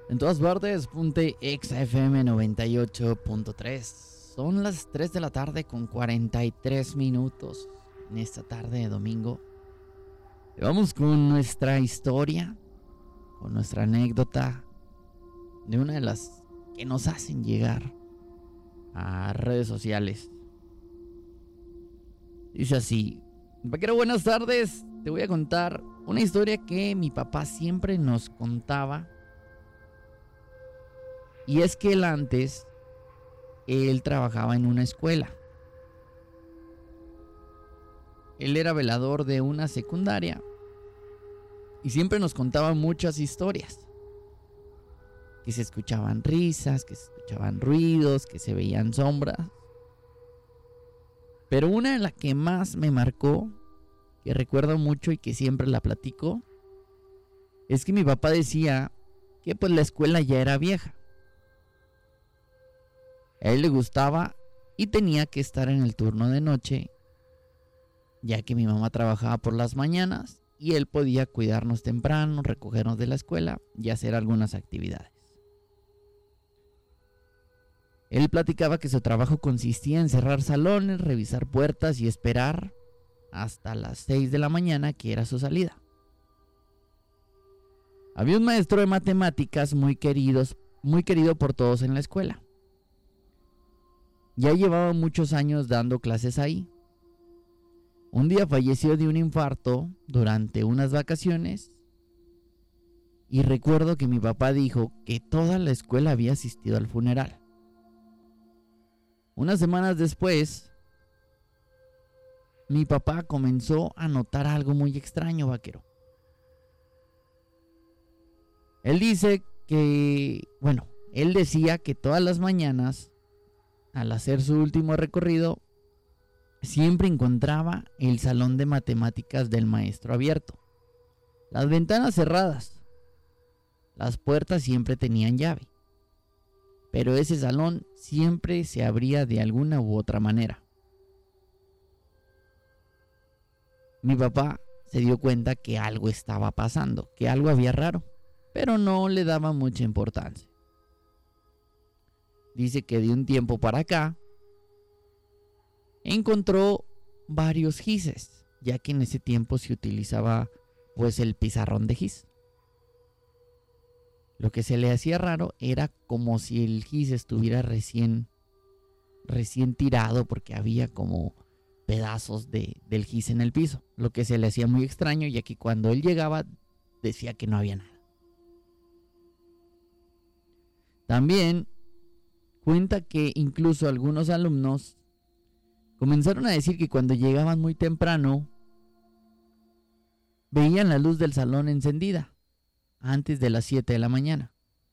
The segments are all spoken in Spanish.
En todas partes, ponte Exa FM 98.3. Son las 3 de la tarde con 43 minutos en esta tarde de domingo. Y vamos con nuestra historia, con nuestra anécdota de una de las que nos hacen llegar a redes sociales. Dice así: Vaquero, buenas tardes. Te voy a contar una historia que mi papá siempre nos contaba. Y es que él trabajaba en una escuela. Él era velador de una secundaria y siempre nos contaba muchas historias. Que se escuchaban risas, que se escuchaban ruidos, que se veían sombras. Pero una de las que más me marcó, que recuerdo mucho y que siempre la platico, es que mi papá decía que pues la escuela ya era vieja. A él le gustaba y tenía que estar en el turno de noche, ya que mi mamá trabajaba por las mañanas y él podía cuidarnos temprano, recogernos de la escuela y hacer algunas actividades. Él platicaba que su trabajo consistía en cerrar salones, revisar puertas y esperar hasta las 6 de la mañana, que era su salida. Había un maestro de matemáticas muy querido por todos en la escuela. Ya llevaba muchos años dando clases ahí. Un día falleció de un infarto durante unas vacaciones y recuerdo que mi papá dijo que toda la escuela había asistido al funeral. Unas semanas después, mi papá comenzó a notar algo muy extraño, vaquero. Él decía que todas las mañanas, al hacer su último recorrido, siempre encontraba el salón de matemáticas del maestro abierto, las ventanas cerradas, las puertas siempre tenían llave, pero ese salón siempre se abría de alguna u otra manera. Mi papá se dio cuenta que algo estaba pasando, que algo había raro, pero no le daba mucha importancia. Dice que de un tiempo para acá encontró varios gises, ya que en ese tiempo se utilizaba pues el pizarrón de gis. Lo que se le hacía raro era como si el gis estuviera recién tirado, porque había como pedazos del gis en el piso, lo que se le hacía muy extraño, ya que cuando él llegaba decía que no había nada. También cuenta que incluso algunos alumnos comenzaron a decir que cuando llegaban muy temprano veían la luz del salón encendida antes de las 7 de la mañana.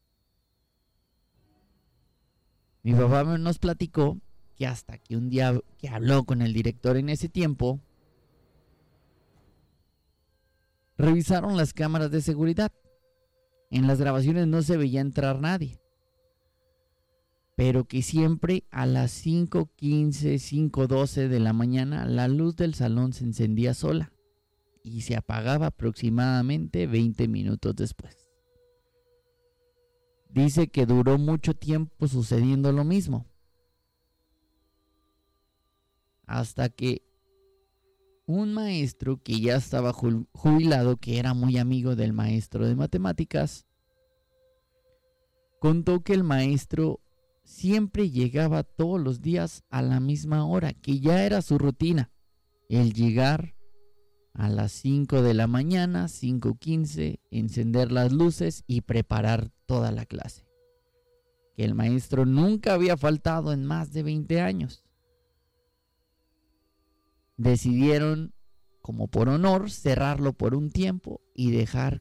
Mi papá nos platicó que hasta que un día que habló con el director en ese tiempo, revisaron las cámaras de seguridad. En las grabaciones no se veía entrar nadie, pero que siempre a las 5:15, 5:12 de la mañana la luz del salón se encendía sola y se apagaba aproximadamente 20 minutos después. Dice que duró mucho tiempo sucediendo lo mismo, hasta que un maestro que ya estaba jubilado, que era muy amigo del maestro de matemáticas, contó que el maestro siempre llegaba todos los días a la misma hora, que ya era su rutina, el llegar a las 5 de la mañana, 5:15, encender las luces y preparar toda la clase. Que el maestro nunca había faltado en más de 20 años. Decidieron, como por honor, cerrarlo por un tiempo y dejar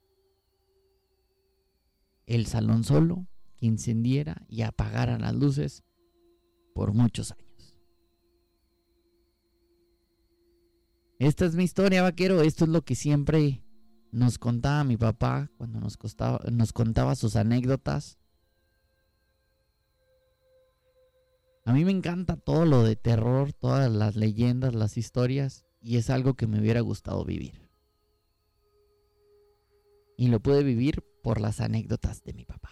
el salón solo, que encendiera y apagara las luces por muchos años. Esta es mi historia, vaquero. Esto es lo que siempre nos contaba mi papá cuando nos contaba sus anécdotas. A mí me encanta todo lo de terror, todas las leyendas, las historias, y es algo que me hubiera gustado vivir. Y lo pude vivir por las anécdotas de mi papá.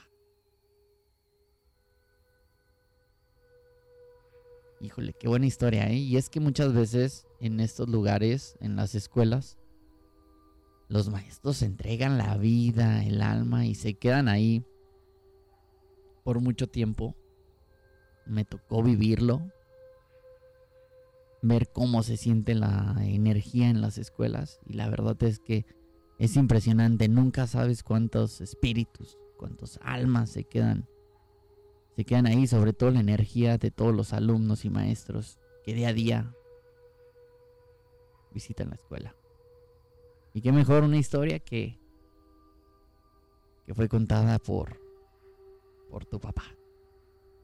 Híjole, qué buena historia, ¿eh? Y es que muchas veces en estos lugares, en las escuelas, los maestros entregan la vida, el alma y se quedan ahí por mucho tiempo. Me tocó vivirlo, ver cómo se siente la energía en las escuelas y la verdad es que es impresionante. Nunca sabes cuántos espíritus, cuántos almas se quedan ahí, sobre todo la energía de todos los alumnos y maestros que día a día visitan la escuela. Y qué mejor una historia que fue contada por tu papá.